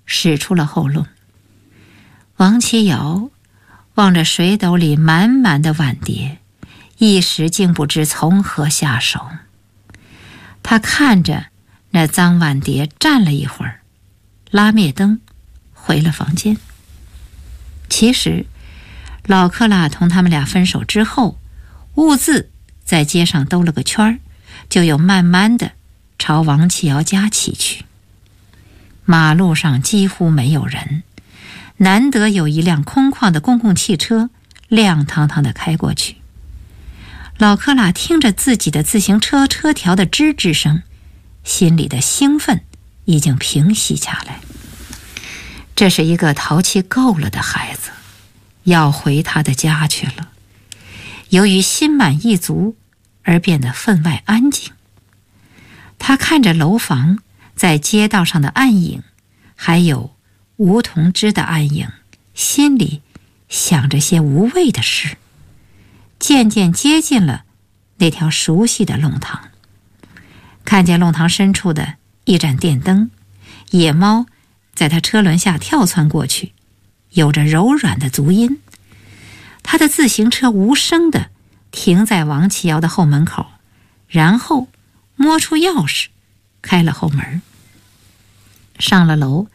使出了后路。王七瑶望着水斗里满满的碗碟，一时竟不知从何下手。他看着那脏碗碟站了一会儿，拉灭灯，回了房间。其实老克拉同他们俩分手之后，兀自在街上兜了个圈，就又慢慢的朝王七瑶家骑去。马路上几乎没有人，难得有一辆空旷的公共汽车亮堂堂的开过去。老克拉听着自己的自行车车条的吱吱声，心里的兴奋已经平息下来。这是一个淘气够了的孩子，要回他的家去了。由于心满意足而变得分外安静。他看着楼房在街道上的暗影，还有吴同之的暗影，心里想着些无谓的事，渐渐接近了那条熟悉的弄堂。看见弄堂深处的一盏电灯，野猫在他车轮下跳窜过去，有着柔软的足音。他的自行车无声地停在王七瑶的后门口，然后摸出钥匙开了后门。上了楼，